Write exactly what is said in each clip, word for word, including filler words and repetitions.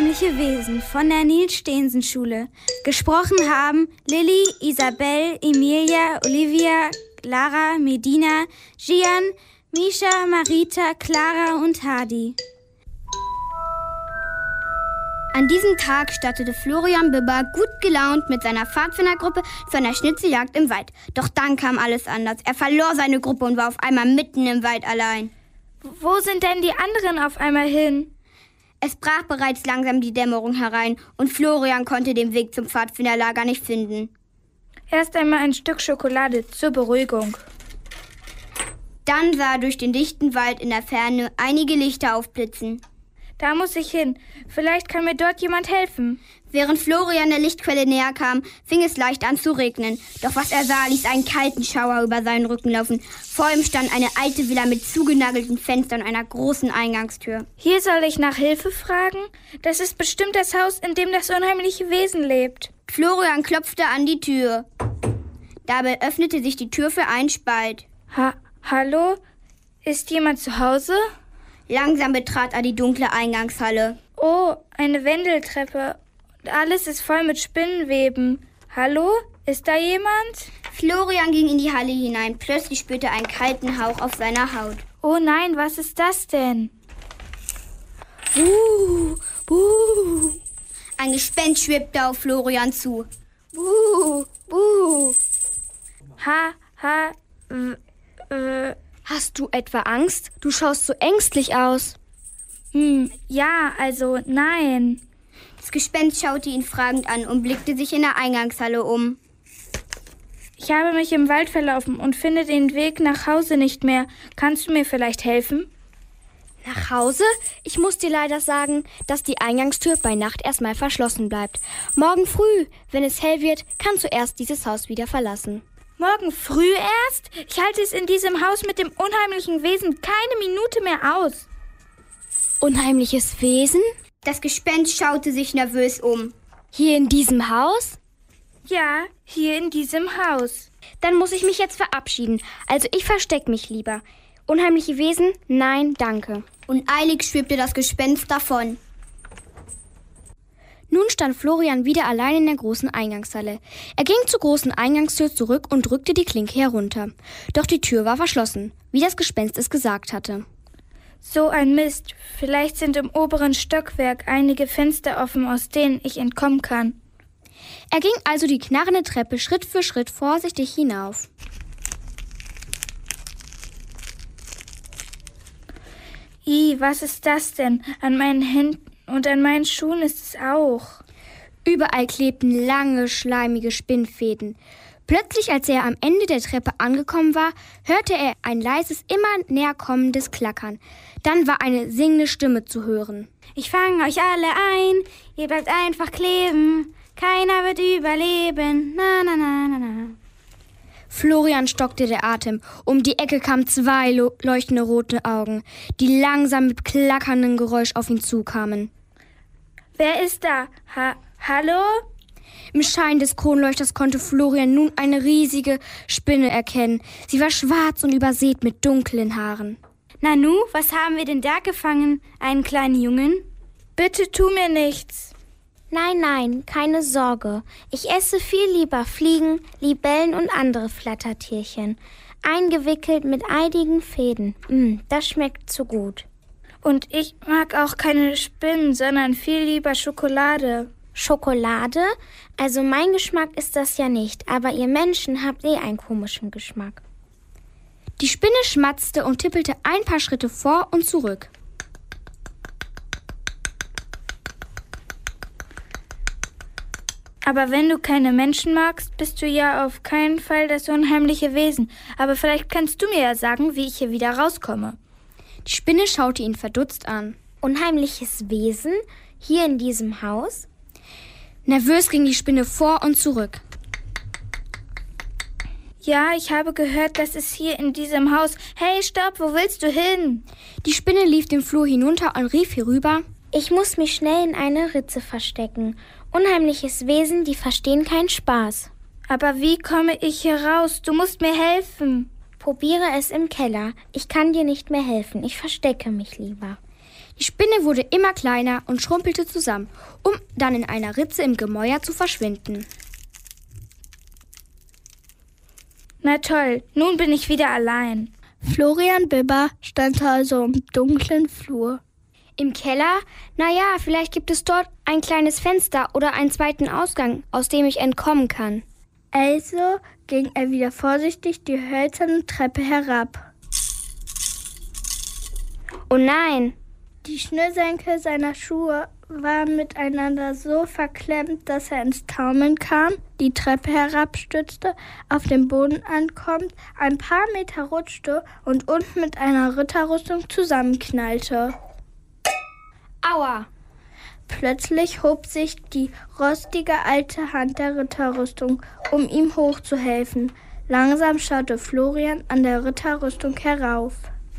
Unheimliche Wesen von der Niels-Steensen-Schule. Gesprochen haben Lilly, Isabel, Emilia, Olivia, Lara, Medina, Gian, Misha, Marita, Clara und Hadi. An diesem Tag startete Florian Bibber gut gelaunt mit seiner Pfadfindergruppe zu einer Schnitzeljagd im Wald. Doch dann kam alles anders. Er verlor seine Gruppe und war auf einmal mitten im Wald allein. Wo sind denn die anderen auf einmal hin? Es brach bereits langsam die Dämmerung herein und Florian konnte den Weg zum Pfadfinderlager nicht finden. Erst einmal ein Stück Schokolade zur Beruhigung. Dann sah er durch den dichten Wald in der Ferne einige Lichter aufblitzen. Da muss ich hin. Vielleicht kann mir dort jemand helfen. Während Florian der Lichtquelle näher kam, fing es leicht an zu regnen. Doch was er sah, ließ einen kalten Schauer über seinen Rücken laufen. Vor ihm stand eine alte Villa mit zugenagelten Fenstern und einer großen Eingangstür. Hier soll ich nach Hilfe fragen? Das ist bestimmt das Haus, in dem das unheimliche Wesen lebt. Florian klopfte an die Tür. Dabei öffnete sich die Tür für einen Spalt. Ha- Hallo? Ist jemand zu Hause? Langsam betrat er die dunkle Eingangshalle. Oh, eine Wendeltreppe. Und alles ist voll mit Spinnenweben. Hallo? Ist da jemand? Florian ging in die Halle hinein. Plötzlich spürte er einen kalten Hauch auf seiner Haut. Oh nein, was ist das denn? Buh, buh. Ein Gespenst schwebte auf Florian zu. Buh, buh. Ha, ha, w, w. Hast du etwa Angst? Du schaust so ängstlich aus. Hm, ja, also nein. Das Gespenst schaute ihn fragend an und blickte sich in der Eingangshalle um. Ich habe mich im Wald verlaufen und finde den Weg nach Hause nicht mehr. Kannst du mir vielleicht helfen? Nach Hause? Ich muss dir leider sagen, dass die Eingangstür bei Nacht erstmal verschlossen bleibt. Morgen früh, wenn es hell wird, kannst du erst dieses Haus wieder verlassen. Morgen früh erst? Ich halte es in diesem Haus mit dem unheimlichen Wesen keine Minute mehr aus. Unheimliches Wesen? Das Gespenst schaute sich nervös um. Hier in diesem Haus? Ja, hier in diesem Haus. Dann muss ich mich jetzt verabschieden. Also ich versteck mich lieber. Unheimliche Wesen? Nein, danke. Und eilig schwebte das Gespenst davon. Nun stand Florian wieder allein in der großen Eingangshalle. Er ging zur großen Eingangstür zurück und drückte die Klinke herunter. Doch die Tür war verschlossen, wie das Gespenst es gesagt hatte. So ein Mist. Vielleicht sind im oberen Stockwerk einige Fenster offen, aus denen ich entkommen kann. Er ging also die knarrende Treppe Schritt für Schritt vorsichtig hinauf. Ih, was ist das denn? An meinen Händen und an meinen Schuhen ist es auch. Überall klebten lange, schleimige Spinnfäden. Plötzlich, als er am Ende der Treppe angekommen war, hörte er ein leises, immer näher kommendes Klackern. Dann war eine singende Stimme zu hören. Ich fange euch alle ein, ihr bleibt einfach kleben, keiner wird überleben, na na na na na. Florian stockte der Atem. Um die Ecke kamen zwei lo- leuchtende rote Augen, die langsam mit klackerndem Geräusch auf ihn zukamen. Wer ist da? Ha- Hallo? Im Schein des Kronleuchters konnte Florian nun eine riesige Spinne erkennen. Sie war schwarz und übersät mit dunklen Haaren. Nanu, was haben wir denn da gefangen? Einen kleinen Jungen? Bitte tu mir nichts. Nein, nein, keine Sorge. Ich esse viel lieber Fliegen, Libellen und andere Flattertierchen. Eingewickelt mit einigen Fäden. Mm, das schmeckt zu gut. Und ich mag auch keine Spinnen, sondern viel lieber Schokolade. Schokolade? Also mein Geschmack ist das ja nicht, aber ihr Menschen habt eh einen komischen Geschmack. Die Spinne schmatzte und tippelte ein paar Schritte vor und zurück. Aber wenn du keine Menschen magst, bist du ja auf keinen Fall das unheimliche Wesen. Aber vielleicht kannst du mir ja sagen, wie ich hier wieder rauskomme. Die Spinne schaute ihn verdutzt an. Unheimliches Wesen? Hier in diesem Haus? Nervös ging die Spinne vor und zurück. Ja, ich habe gehört, dass es hier in diesem Haus... Hey, stopp, wo willst du hin? Die Spinne lief den Flur hinunter und rief hierüber: Ich muss mich schnell in eine Ritze verstecken. Unheimliches Wesen, die verstehen keinen Spaß. Aber wie komme ich hier raus? Du musst mir helfen. Probiere es im Keller. Ich kann dir nicht mehr helfen. Ich verstecke mich lieber. Die Spinne wurde immer kleiner und schrumpelte zusammen, um dann in einer Ritze im Gemäuer zu verschwinden. Na toll, nun bin ich wieder allein. Florian Bibber stand also im dunklen Flur. Im Keller? Naja, vielleicht gibt es dort ein kleines Fenster oder einen zweiten Ausgang, aus dem ich entkommen kann. Also ging er wieder vorsichtig die hölzerne Treppe herab. Oh nein! Die Schnürsenkel seiner Schuhe waren miteinander so verklemmt, dass er ins Taumeln kam, die Treppe herabstürzte, auf dem Boden ankommt, ein paar Meter rutschte und unten mit einer Ritterrüstung zusammenknallte. Aua! Plötzlich hob sich die rostige alte Hand der Ritterrüstung, um ihm hochzuhelfen. Langsam schaute Florian an der Ritterrüstung herauf.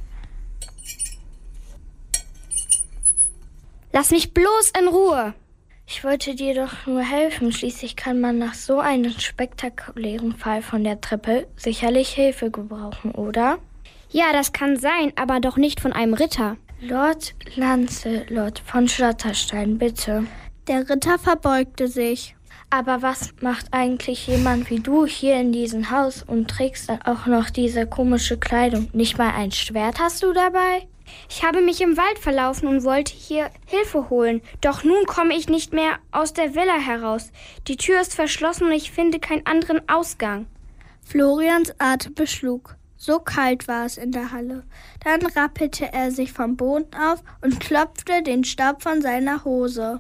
Lass mich bloß in Ruhe! Ich wollte dir doch nur helfen. Schließlich kann man nach so einem spektakulären Fall von der Treppe sicherlich Hilfe gebrauchen, oder? Ja, das kann sein, aber doch nicht von einem Ritter. Lord Lancelot von Schlotterstein, bitte. Der Ritter verbeugte sich. Aber was macht eigentlich jemand wie du hier in diesem Haus und trägst dann auch noch diese komische Kleidung? Nicht mal ein Schwert hast du dabei? Ich habe mich im Wald verlaufen und wollte hier Hilfe holen. Doch nun komme ich nicht mehr aus der Villa heraus. Die Tür ist verschlossen und ich finde keinen anderen Ausgang. Florians Atem beschlug. So kalt war es in der Halle. Dann rappelte er sich vom Boden auf und klopfte den Staub von seiner Hose.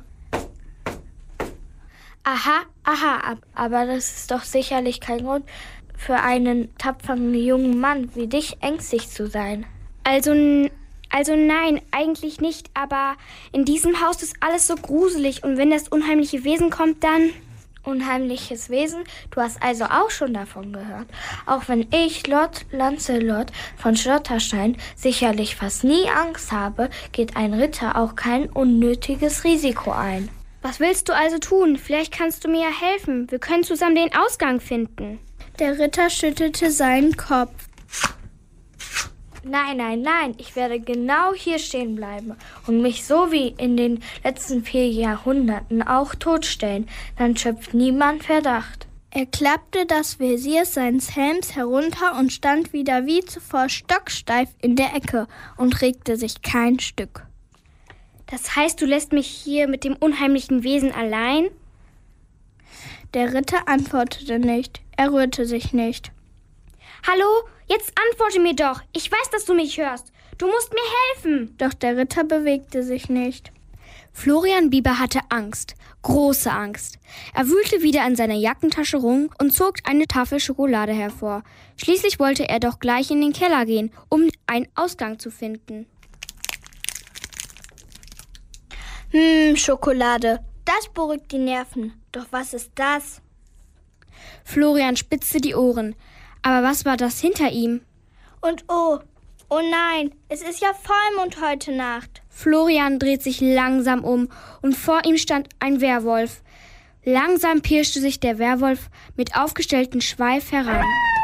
Aha, aha, aber das ist doch sicherlich kein Grund für einen tapferen jungen Mann wie dich ängstlich zu sein. Also, also nein, eigentlich nicht, aber in diesem Haus ist alles so gruselig und wenn das unheimliche Wesen kommt, dann... Unheimliches Wesen? Du hast also auch schon davon gehört. Auch wenn ich, Lord Lancelot von Schlotterstein, sicherlich fast nie Angst habe, geht ein Ritter auch kein unnötiges Risiko ein. Was willst du also tun? Vielleicht kannst du mir ja helfen. Wir können zusammen den Ausgang finden. Der Ritter schüttelte seinen Kopf. Nein, nein, nein, ich werde genau hier stehen bleiben und mich so wie in den letzten vier Jahrhunderten auch totstellen. Dann schöpft niemand Verdacht. Er klappte das Visier seines Helms herunter und stand wieder wie zuvor stocksteif in der Ecke und regte sich kein Stück. Das heißt, du lässt mich hier mit dem unheimlichen Wesen allein? Der Ritter antwortete nicht. Er rührte sich nicht. Hallo? Jetzt antworte mir doch. Ich weiß, dass du mich hörst. Du musst mir helfen. Doch der Ritter bewegte sich nicht. Florian Bibber hatte Angst. Große Angst. Er wühlte wieder in seiner Jackentasche rum und zog eine Tafel Schokolade hervor. Schließlich wollte er doch gleich in den Keller gehen, um einen Ausgang zu finden. Hm, Schokolade. Das beruhigt die Nerven. Doch was ist das? Florian spitzte die Ohren. Aber was war das hinter ihm? Und oh, oh nein, es ist ja Vollmond heute Nacht. Florian dreht sich langsam um und vor ihm stand ein Werwolf. Langsam pirschte sich der Werwolf mit aufgestelltem Schweif heran.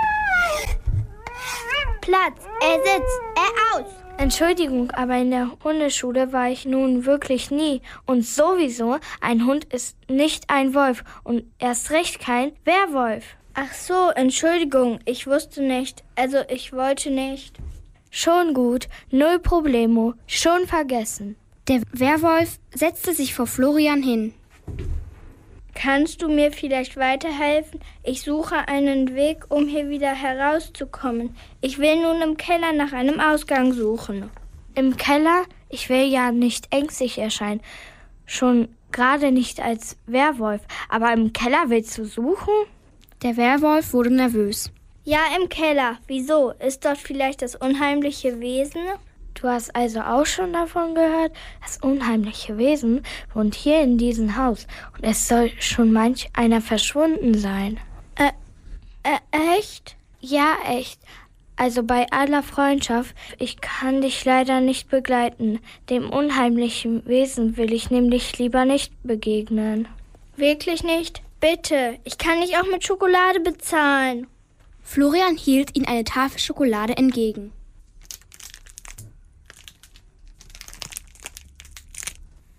Platz, er sitzt, er aus. Entschuldigung, aber in der Hundeschule war ich nun wirklich nie. Und sowieso, ein Hund ist nicht ein Wolf und erst recht kein Werwolf. Ach so, Entschuldigung, ich wusste nicht. Also ich wollte nicht. Schon gut, null Problemo, schon vergessen. Der Werwolf setzte sich vor Florian hin. Kannst du mir vielleicht weiterhelfen? Ich suche einen Weg, um hier wieder herauszukommen. Ich will nun im Keller nach einem Ausgang suchen. Im Keller? Ich will ja nicht ängstlich erscheinen. Schon gerade nicht als Werwolf. Aber im Keller willst du suchen? Der Werwolf wurde nervös. Ja, im Keller. Wieso? Ist dort vielleicht das unheimliche Wesen? Du hast also auch schon davon gehört? Das unheimliche Wesen wohnt hier in diesem Haus. Und es soll schon manch einer verschwunden sein. Äh, äh, echt? Ja, echt. Also bei aller Freundschaft, ich kann dich leider nicht begleiten. Dem unheimlichen Wesen will ich nämlich lieber nicht begegnen. Wirklich nicht? Bitte, ich kann nicht auch mit Schokolade bezahlen. Florian hielt ihm eine Tafel Schokolade entgegen.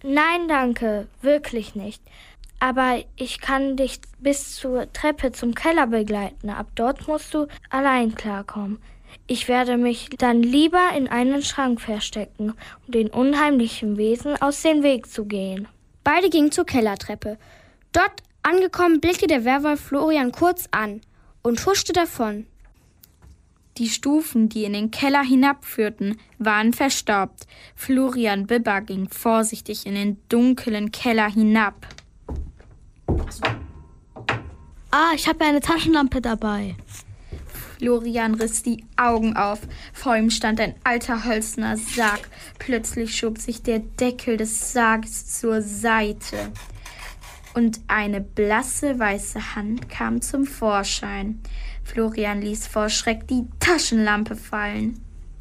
Nein, danke, wirklich nicht. Aber ich kann dich bis zur Treppe zum Keller begleiten. Ab dort musst du allein klarkommen. Ich werde mich dann lieber in einen Schrank verstecken, um den unheimlichen Wesen aus dem Weg zu gehen. Beide gingen zur Kellertreppe. Dort angekommen, blickte der Werwolf Florian kurz an und huschte davon. Die Stufen, die in den Keller hinabführten, waren verstaubt. Florian Bibber ging vorsichtig in den dunklen Keller hinab. Ah, ich habe eine Taschenlampe dabei. Florian riss die Augen auf. Vor ihm stand ein alter hölzerner Sarg. Plötzlich schob sich der Deckel des Sarges zur Seite. Und eine blasse weiße Hand kam zum Vorschein. Florian ließ vor Schreck die Taschenlampe fallen.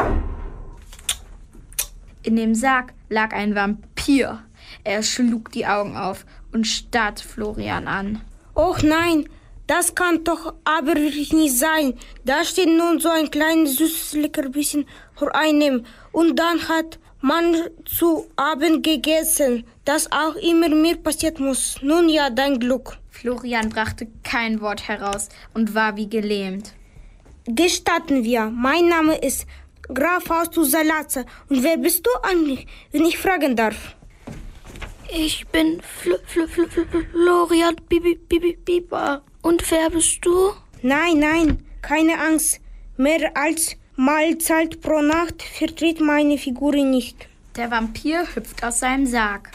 In dem Sarg lag ein Vampir. Er schlug die Augen auf und starrte Florian an. Och nein, das kann doch aber wirklich nicht sein. Da steht nun so ein kleines, süßes Leckerbissen vor einem. Und dann hat man zu Abend gegessen. Das auch immer mir passiert muss. Nun ja, dein Glück. Florian brachte kein Wort heraus und war wie gelähmt. Gestatten wir, mein Name ist Graf Faustus Salatze. Und wer bist du eigentlich, wenn ich fragen darf? Ich bin Fl- Fl- Fl- Fl- Florian Bibi Bibi Biber. Und wer bist du? Nein, nein, keine Angst. Mehr als Mahlzeit pro Nacht vertritt meine Figur nicht. Der Vampir hüpft aus seinem Sarg.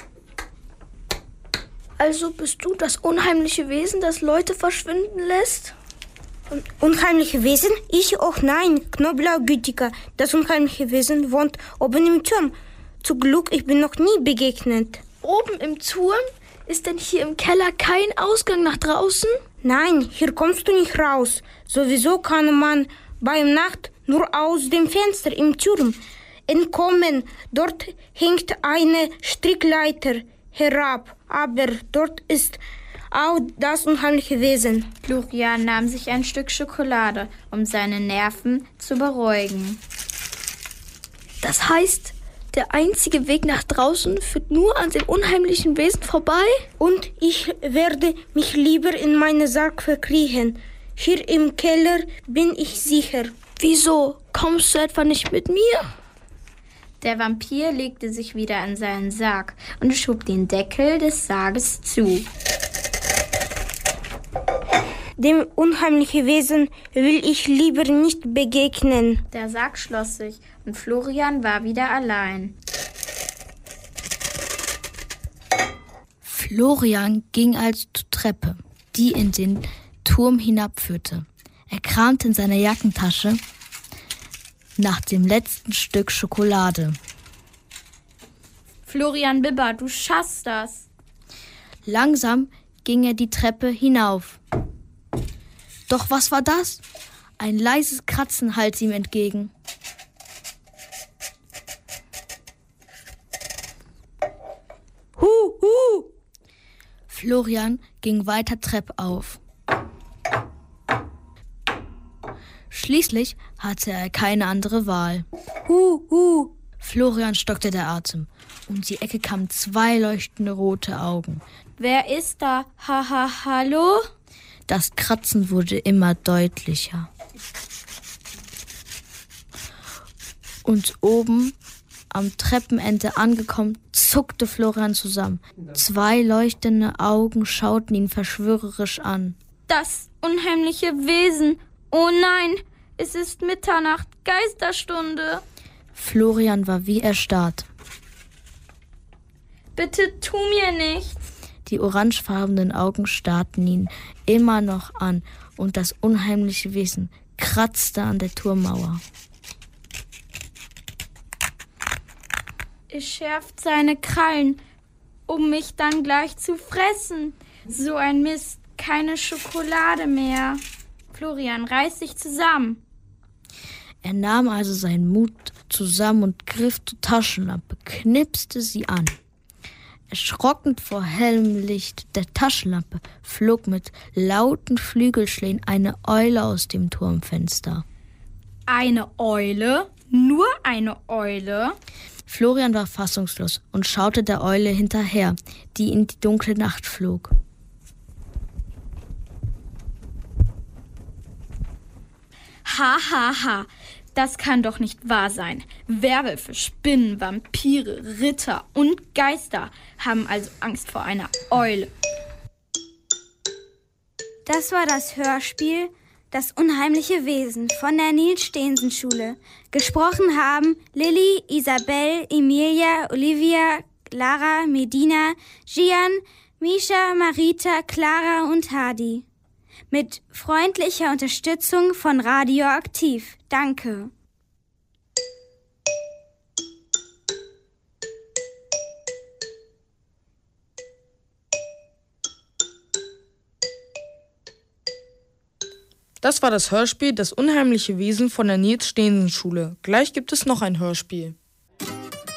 Also bist du das unheimliche Wesen, das Leute verschwinden lässt? Unheimliche Wesen? Ich auch nein, Knoblaugütiger. Das unheimliche Wesen wohnt oben im Turm. Zum Glück, ich bin noch nie begegnet. Oben im Turm? Ist denn hier im Keller kein Ausgang nach draußen? Nein, hier kommst du nicht raus. Sowieso kann man beim Nacht nur aus dem Fenster im Turm entkommen. Dort hängt eine Strickleiter herab, aber dort ist auch das unheimliche Wesen. Florian nahm sich ein Stück Schokolade, um seine Nerven zu beruhigen. Das heißt, der einzige Weg nach draußen führt nur an dem unheimlichen Wesen vorbei? Und ich werde mich lieber in meinen Sarg verkriechen. Hier im Keller bin ich sicher. Wieso? Kommst du etwa nicht mit mir? Der Vampir legte sich wieder in seinen Sarg und schob den Deckel des Sarges zu. Dem unheimlichen Wesen will ich lieber nicht begegnen. Der Sarg schloss sich und Florian war wieder allein. Florian ging also zur Treppe, die in den Turm hinabführte. Er kramte in seiner Jackentasche nach dem letzten Stück Schokolade. Florian Bibber, du schaffst das. Langsam ging er die Treppe hinauf. Doch was war das? Ein leises Kratzen hallte ihm entgegen. Hu, hu! Florian ging weiter treppauf. Schließlich hatte er keine andere Wahl. Hu, hu! Florian stockte der Atem. Um die Ecke kamen zwei leuchtende rote Augen. Wer ist da? Ha, ha, hallo? Das Kratzen wurde immer deutlicher. Und oben am Treppenende angekommen, zuckte Florian zusammen. Zwei leuchtende Augen schauten ihn verschwörerisch an. Das unheimliche Wesen. Oh nein, es ist Mitternacht, Geisterstunde. Florian war wie erstarrt. Bitte tu mir nichts. Die orangefarbenen Augen starrten ihn immer noch an und das unheimliche Wesen kratzte an der Turmmauer. Es schärft seine Krallen, um mich dann gleich zu fressen. So ein Mist, keine Schokolade mehr. Florian, reiß dich zusammen. Er nahm also seinen Mut zusammen und griff zur Taschenlampe, knipste sie an. Erschrocken vor hellem Licht der Taschenlampe flog mit lauten Flügelschlägen eine Eule aus dem Turmfenster. Eine Eule? Nur eine Eule? Florian war fassungslos und schaute der Eule hinterher, die in die dunkle Nacht flog. Ha, ha, ha. Das kann doch nicht wahr sein. Werwölfe, Spinnen, Vampire, Ritter und Geister haben also Angst vor einer Eule. Das war das Hörspiel Das unheimliche Wesen von der Niels-Steensen-Schule. Gesprochen haben Lilly, Isabel, Emilia, Olivia, Lara, Medina, Gian, Misha, Marita, Clara und Hadi. Mit freundlicher Unterstützung von Radioaktiv. Danke. Das war das Hörspiel Das unheimliche Wesen von der Niels-Steensen-Schule. Gleich gibt es noch ein Hörspiel.